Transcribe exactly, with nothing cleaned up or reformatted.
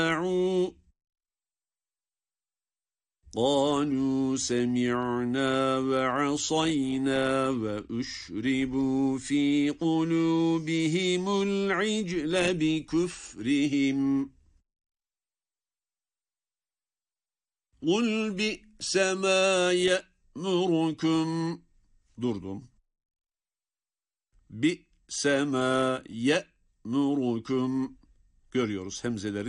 قالوا سمعنا وعصينا وأشربوا في قلوبهم العجل بكفرهم قل بئس ما يأمركم durdum. بئس ما يأمركم görüyoruz hemzelerin